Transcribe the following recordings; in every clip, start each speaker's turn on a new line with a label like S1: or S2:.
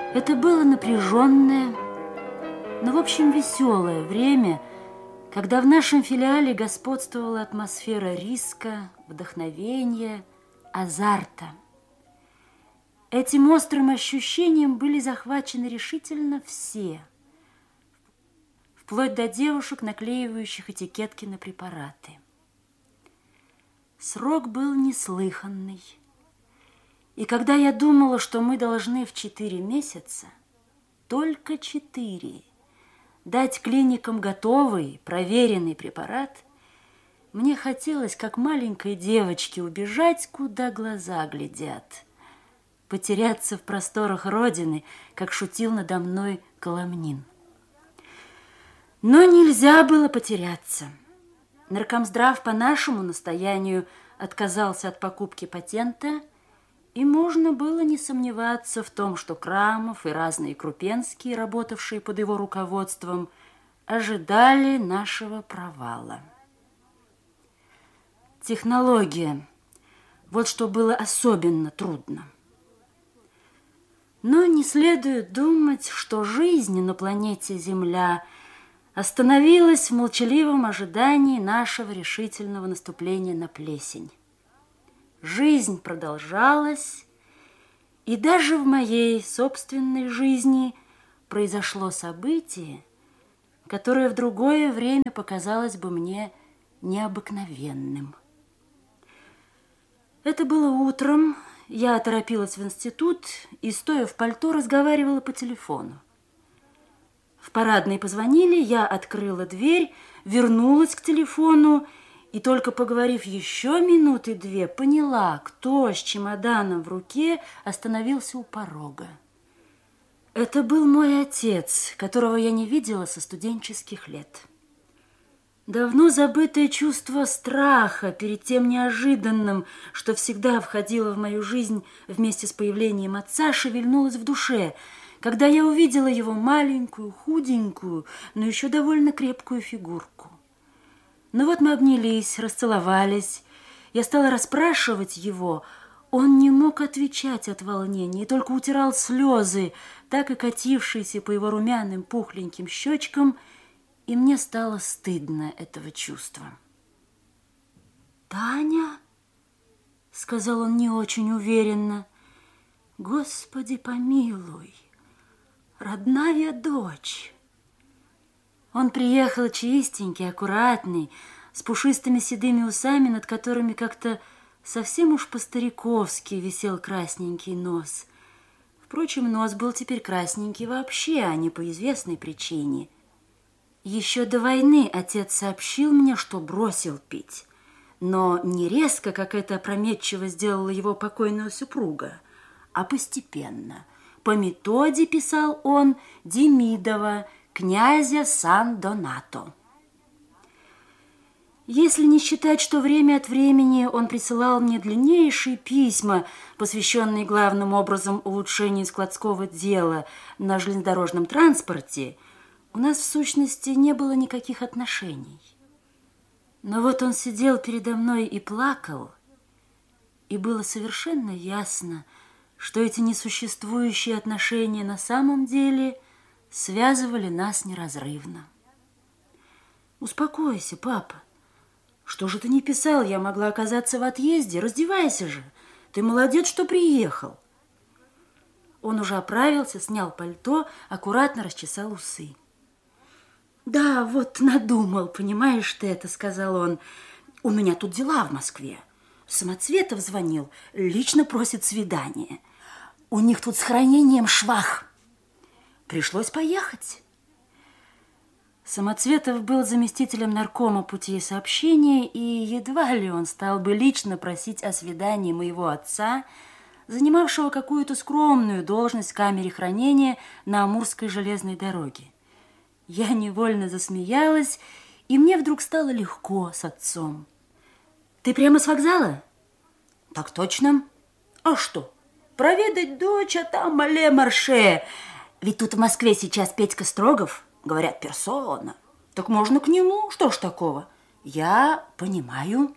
S1: Это было напряженное, но, в общем, веселое время, когда в нашем филиале господствовала атмосфера риска, вдохновения, азарта. Этим острым ощущением были захвачены решительно все, вплоть до девушек, наклеивающих этикетки на препараты. Срок был неслыханный. И когда я думала, что мы должны в 4 месяца, только 4, дать клиникам готовый, проверенный препарат, мне хотелось, как маленькой девочке, убежать, куда глаза глядят, потеряться в просторах Родины, как шутил надо мной Коломнин. Но нельзя было потеряться. Наркомздрав по нашему настоянию отказался от покупки патента, и можно было не сомневаться в том, что Крамов и разные Крупенские, работавшие под его руководством, ожидали нашего провала. Технология – вот что было особенно трудно. Но не следует думать, что жизнь на планете Земля остановилась в молчаливом ожидании нашего решительного наступления на плесень. Жизнь продолжалась, и даже в моей собственной жизни произошло событие, которое в другое время показалось бы мне необыкновенным. Это было утром, я торопилась в институт и, стоя в пальто, разговаривала по телефону. В парадной позвонили, я открыла дверь, вернулась к телефону, и только поговорив еще минуты 2, поняла, кто с чемоданом в руке остановился у порога. Это был мой отец, которого я не видела со студенческих лет. Давно забытое чувство страха перед тем неожиданным, что всегда входило в мою жизнь вместе с появлением отца, шевельнулось в душе, когда я увидела его маленькую, худенькую, но еще довольно крепкую фигурку. Ну вот мы обнялись, расцеловались. Я стала расспрашивать его. Он не мог отвечать от волнения и только утирал слезы, так и катившиеся по его румяным пухленьким щечкам, и мне стало стыдно этого чувства. «Таня?» — сказал он не очень уверенно. «Господи помилуй, родная дочь». Он приехал чистенький, аккуратный, с пушистыми седыми усами, над которыми как-то совсем уж по-стариковски висел красненький нос. Впрочем, нос был теперь красненький вообще, а не по известной причине. Еще до войны отец сообщил мне, что бросил пить, но не резко, как это опрометчиво сделала его покойная супруга, а постепенно. По методе, писал он, Демидова, князя Сан-Донато. Если не считать, что время от времени он присылал мне длиннейшие письма, посвященные главным образом улучшению складского дела на железнодорожном транспорте, у нас в сущности не было никаких отношений. Но вот он сидел передо мной и плакал, и было совершенно ясно, что эти несуществующие отношения на самом деле связывали нас неразрывно. «Успокойся, папа. Что же ты не писал? Я могла оказаться в отъезде. Раздевайся же. Ты молодец, что приехал». Он уже оправился, снял пальто, аккуратно расчесал усы. «Да, вот надумал, понимаешь ты это», — сказал он. «У меня тут дела в Москве. Самоцветов звонил, лично просит свидания. У них тут с хранением швах. Пришлось поехать». Самоцветов был заместителем наркома путей сообщения, и едва ли он стал бы лично просить о свидании моего отца, занимавшего какую-то скромную должность в камере хранения на Амурской железной дороге. Я невольно засмеялась, и мне вдруг стало легко с отцом. «Ты прямо с вокзала?» «Так точно. А что? Проведать дочь, а там мале-марше. Ведь тут в Москве сейчас Петька Строгов, говорят, персона. Так можно к нему, что ж такого? Я понимаю».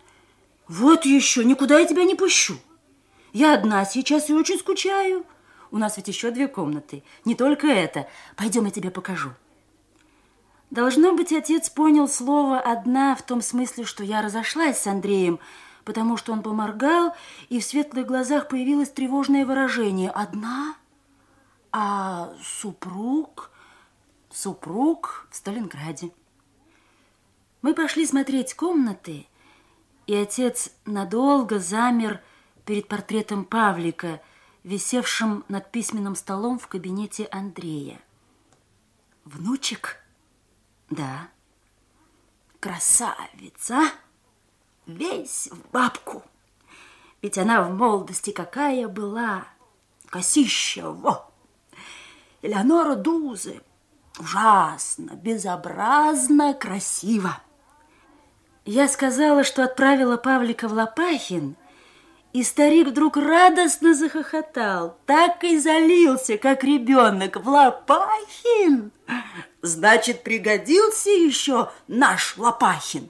S1: «Вот еще, никуда я тебя не пущу. Я одна сейчас и очень скучаю. У нас ведь еще 2 комнаты. Не только это. Пойдем, я тебе покажу. Должно быть, отец понял слово «одна» в том смысле, что я разошлась с Андреем, потому что он поморгал, и в светлых глазах появилось тревожное выражение. «Одна? А супруг?» «Супруг в Сталинграде». Мы пошли смотреть комнаты, и отец надолго замер перед портретом Павлика, висевшим над письменным столом в кабинете Андрея. «Внучек?» «Да». «Красавица, весь в бабку. Ведь она в молодости какая была, косища, во! Элеонора Дузе, ужасно, безобразно красиво». Я сказала, что отправила Павлика в Лопахин, и старик вдруг радостно захохотал, так и залился, как ребенок. «В Лопахин? Значит, пригодился еще наш Лопахин».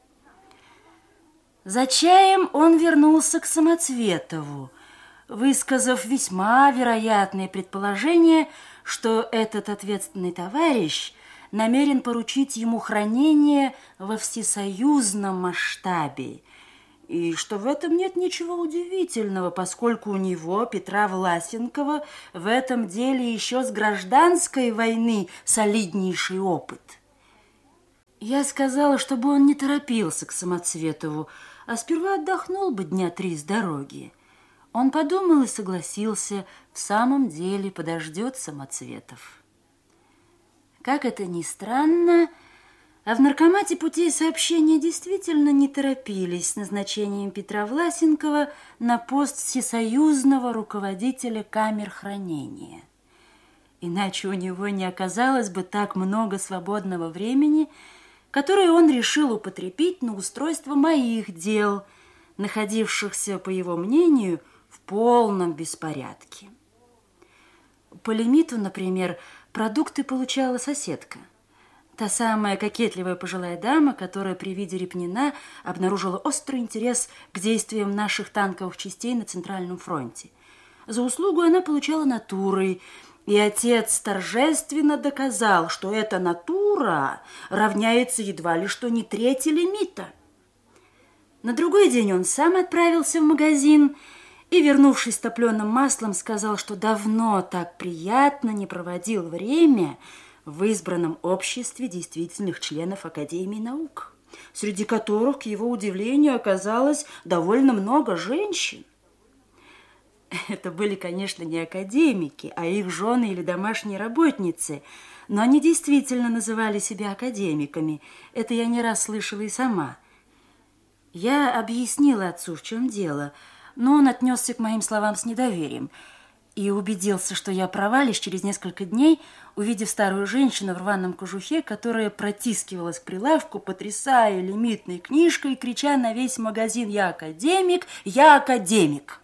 S1: За чаем он вернулся к Самоцветову, высказав весьма вероятное предположение, что этот ответственный товарищ намерен поручить ему хранение во всесоюзном масштабе, и что в этом нет ничего удивительного, поскольку у него, Петра Власенкова, в этом деле еще с гражданской войны солиднейший опыт. Я сказала, чтобы он не торопился к Самоцветову, а сперва отдохнул бы 3 дня с дороги. Он подумал и согласился, в самом деле подождет Самоцветов. Как это ни странно, а в наркомате путей сообщения действительно не торопились с назначением Петра Власенкова на пост всесоюзного руководителя камер хранения. Иначе у него не оказалось бы так много свободного времени, которое он решил употребить на устройство моих дел, находившихся, по его мнению, в полном беспорядке. По лимиту, например, продукты получала соседка. Та самая кокетливая пожилая дама, которая при виде Репнина обнаружила острый интерес к действиям наших танковых частей на Центральном фронте. За услугу она получала натурой, и отец торжественно доказал, что эта натура равняется едва ли что не трети лимита. На другой день он сам отправился в магазин и, вернувшись с топленым маслом, сказал, что давно так приятно не проводил время в избранном обществе действительных членов Академии наук, среди которых, к его удивлению, оказалось довольно много женщин. Это были, конечно, не академики, а их жены или домашние работницы, но они действительно называли себя академиками. Это я не раз слышала и сама. Я объяснила отцу, в чем дело, но он отнесся к моим словам с недоверием и убедился, что я права лишь через несколько дней, увидев старую женщину в рваном кожухе, которая протискивалась к прилавку, потрясая лимитной книжкой, крича на весь магазин: «Я академик! Я академик!».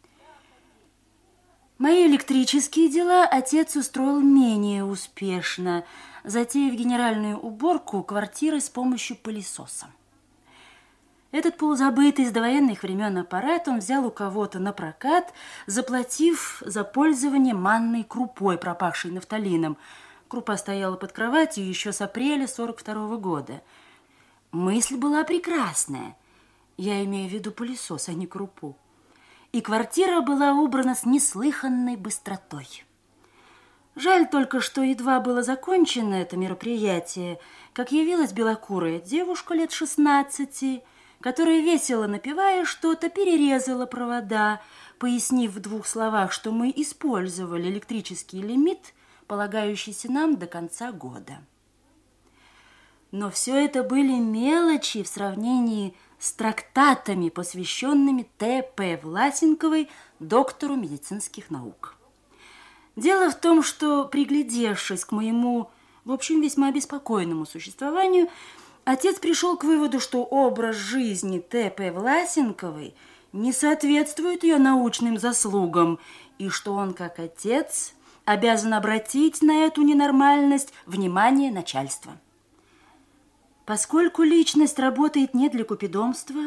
S1: Мои электрические дела отец устроил менее успешно, затеяв генеральную уборку квартиры с помощью пылесоса. Этот полузабытый с довоенных времен аппарат он взял у кого-то на прокат, заплатив за пользование манной крупой, пропахшей нафталином. Крупа стояла под кроватью еще с апреля 42-го года. Мысль была прекрасная. Я имею в виду пылесос, а не крупу. И квартира была убрана с неслыханной быстротой. Жаль только, что едва было закончено это мероприятие, как явилась белокурая девушка лет 16, которая, весело напевая что-то, перерезала провода, пояснив в 2 словах, что мы использовали электрический лимит, полагающийся нам до конца года. Но все это были мелочи в сравнении с трактатами, посвященными Т.П. Власенковой, доктору медицинских наук. Дело в том, что, приглядевшись к моему, в общем, весьма беспокойному существованию, отец пришел к выводу, что образ жизни Т.П. Власенковой не соответствует ее научным заслугам, и что он, как отец, обязан обратить на эту ненормальность внимание начальства. Поскольку личность работает не для купидомства,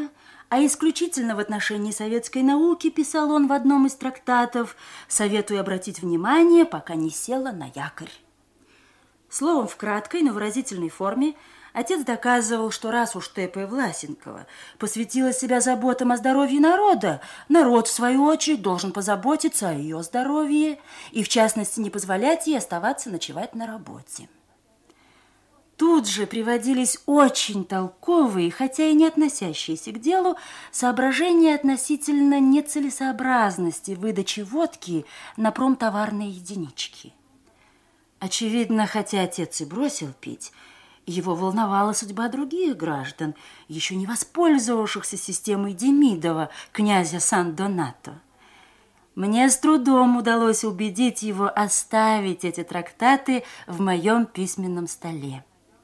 S1: а исключительно в отношении советской науки, писал он в одном из трактатов, советую обратить внимание, пока не села на якорь. Словом, в краткой, но выразительной форме отец доказывал, что раз уж Т.П. Власенкова посвятила себя заботам о здоровье народа, народ, в свою очередь, должен позаботиться о ее здоровье и, в частности, не позволять ей оставаться ночевать на работе. Тут же приводились очень толковые, хотя и не относящиеся к делу, соображения относительно нецелесообразности выдачи водки на промтоварные единички. Очевидно, хотя отец и бросил пить, его волновала судьба других граждан, еще не воспользовавшихся системой Демидова, князя Сан-Донато. Мне с трудом удалось убедить его оставить эти трактаты в моем письменном столе.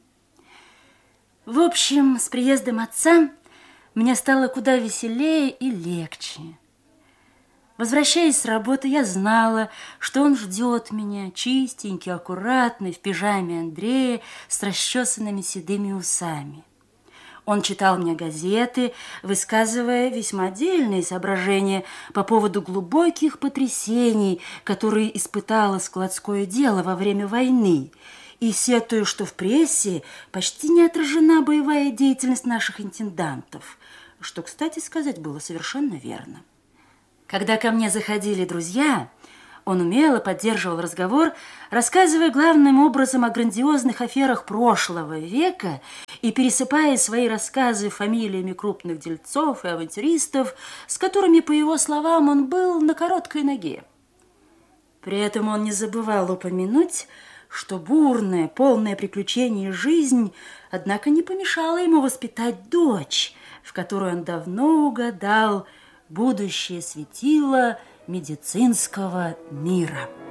S1: В общем, с приездом отца мне стало куда веселее и легче. Возвращаясь с работы, я знала, что он ждет меня, чистенький, аккуратный, в пижаме Андрея, с расчесанными седыми усами. Он читал мне газеты, высказывая весьма дельные соображения по поводу глубоких потрясений, которые испытало складское дело во время войны, и сетую, что в прессе почти не отражена боевая деятельность наших интендантов, что, кстати сказать, было совершенно верно. Когда ко мне заходили друзья, он умело поддерживал разговор, рассказывая главным образом о грандиозных аферах прошлого века и пересыпая свои рассказы фамилиями крупных дельцов и авантюристов, с которыми, по его словам, он был на короткой ноге. При этом он не забывал упомянуть, что бурная, полная приключений жизнь, однако, не помешала ему воспитать дочь, в которую он давно угадал будущее светило медицинского мира.